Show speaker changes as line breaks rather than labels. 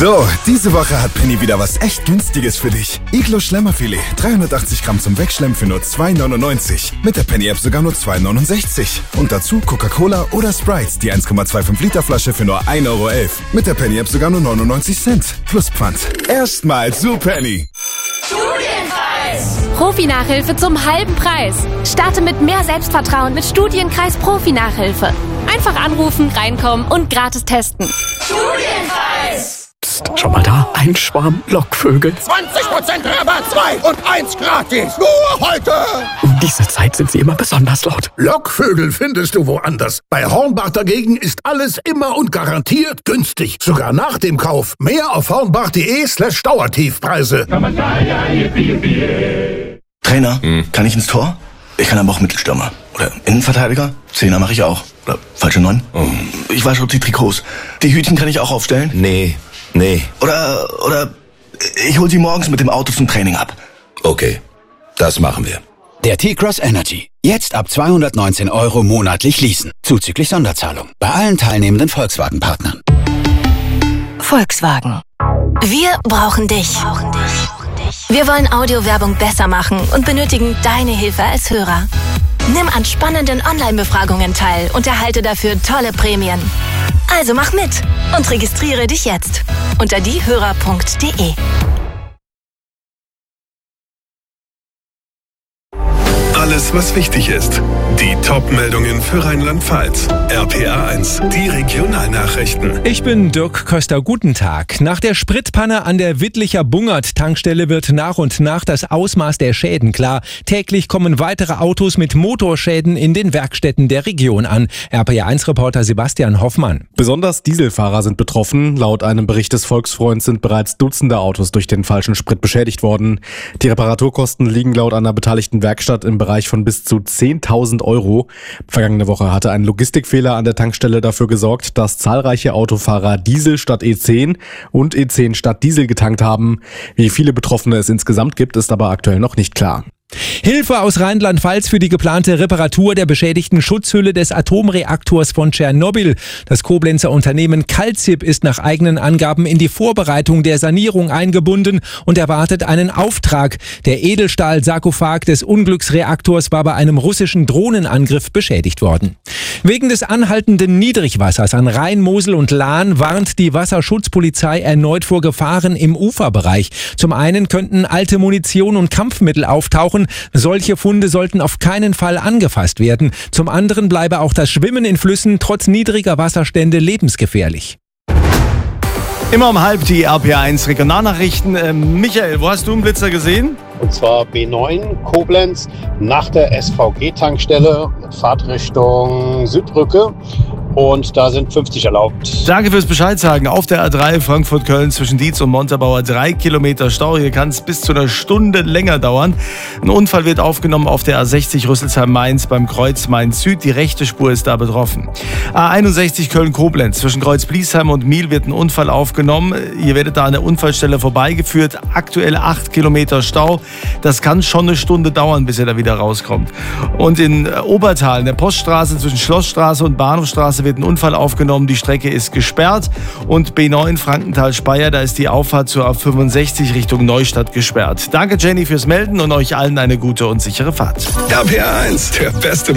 So, diese Woche hat Penny wieder was echt Günstiges für dich. Iglo Schlemmerfilet, 380 Gramm zum Wegschlemmen für nur 2,99. Mit der Penny-App sogar nur 2,69. Und dazu Coca-Cola oder Sprite, die 1,25 Liter Flasche für nur 1,11 Euro. Mit der Penny-App sogar nur 99 Cent. Plus Pfand. Erstmal zu Penny.
Studienkreis. Profi-Nachhilfe zum halben Preis. Starte mit mehr Selbstvertrauen mit Studienkreis Profi-Nachhilfe. Einfach anrufen, reinkommen und gratis testen. Studienkreis.
Psst, schon mal da? Ein Schwarm Lockvögel.
20% Rabatt, 2 und 1 gratis. Nur heute.
Um diese Zeit sind sie immer besonders laut.
Lockvögel findest du woanders. Bei Hornbach dagegen ist alles immer und garantiert günstig. Sogar nach dem Kauf. Mehr auf hornbach.de/Dauertiefpreise.
Trainer, kann ich ins Tor? Ich kann aber auch Mittelstürmer. Oder Innenverteidiger? Zehner mache ich auch. Oder falsche 9? Ich wasche die Trikots. Die Hütchen kann ich auch aufstellen?
Nee.
Oder ich hol sie morgens mit dem Auto zum Training ab.
Okay, das machen wir.
Der T-Cross Energy. Jetzt ab 219 € monatlich leasen. Zuzüglich Sonderzahlung. Bei allen teilnehmenden Volkswagen-Partnern.
Volkswagen. Wir brauchen dich. Wir wollen Audiowerbung besser machen und benötigen deine Hilfe als Hörer. Nimm an spannenden Online-Befragungen teil und erhalte dafür tolle Prämien. Also mach mit und registriere dich jetzt unter diehörer.de.
Alles, was wichtig ist. Die Top-Meldungen für Rheinland-Pfalz. RPA 1, die Regionalnachrichten.
Ich bin Dirk Köster. Guten Tag. Nach der Spritpanne an der Wittlicher-Bungert-Tankstelle wird nach und nach das Ausmaß der Schäden klar. Täglich kommen weitere Autos mit Motorschäden in den Werkstätten der Region an. RPA 1-Reporter Sebastian Hoffmann.
Besonders Dieselfahrer sind betroffen. Laut einem Bericht des Volksfreunds sind bereits Dutzende Autos durch den falschen Sprit beschädigt worden. Die Reparaturkosten liegen laut einer beteiligten Werkstatt im Bereich von bis zu 10.000 €. Vergangene Woche hatte ein Logistikfehler an der Tankstelle dafür gesorgt, dass zahlreiche Autofahrer Diesel statt E10 und E10 statt Diesel getankt haben. Wie viele Betroffene es insgesamt gibt, ist aber aktuell noch nicht klar.
Hilfe aus Rheinland-Pfalz für die geplante Reparatur der beschädigten Schutzhülle des Atomreaktors von Tschernobyl. Das Koblenzer Unternehmen Calzip ist nach eigenen Angaben in die Vorbereitung der Sanierung eingebunden und erwartet einen Auftrag. Der Edelstahl-Sarkophag des Unglücksreaktors war bei einem russischen Drohnenangriff beschädigt worden. Wegen des anhaltenden Niedrigwassers an Rhein, Mosel und Lahn warnt die Wasserschutzpolizei erneut vor Gefahren im Uferbereich. Zum einen könnten alte Munition und Kampfmittel auftauchen. Solche Funde sollten auf keinen Fall angefasst werden. Zum anderen bleibe auch das Schwimmen in Flüssen trotz niedriger Wasserstände lebensgefährlich.
Immer um halb die RPA 1 Regionalnachrichten. Michael, wo hast du einen Blitzer gesehen?
Und zwar B9 Koblenz nach der SVG-Tankstelle, Fahrtrichtung Südbrücke. Und da sind 50 erlaubt.
Danke fürs Bescheid sagen. Auf der A3 Frankfurt-Köln zwischen Dietz und Montabaur 3 Kilometer Stau. Hier kann es bis zu einer Stunde länger dauern. Ein Unfall wird aufgenommen auf der A60 Rüsselsheim-Mainz beim Kreuz Mainz-Süd. Die rechte Spur ist da betroffen. A61 Köln-Koblenz zwischen Kreuz-Bliesheim und Miel wird ein Unfall aufgenommen. Ihr werdet da an der Unfallstelle vorbeigeführt. Aktuell 8 Kilometer Stau. Das kann schon eine Stunde dauern, bis ihr da wieder rauskommt. Und in Obertal, in der Poststraße zwischen Schlossstraße und Bahnhofstraße, wird ein Unfall aufgenommen. Die Strecke ist gesperrt. Und B9 Frankenthal-Speyer, da ist die Auffahrt zur A65 Richtung Neustadt gesperrt. Danke Jenny fürs Melden und euch allen eine gute und sichere Fahrt.
RPA 1, der beste